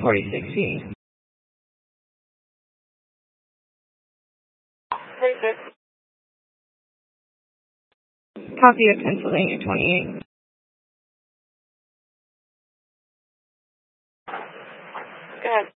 4016. 36. Copy of Pennsylvania 28. Go ahead.